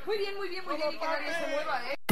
Muy bien, y que nadie se mueva, ¿eh?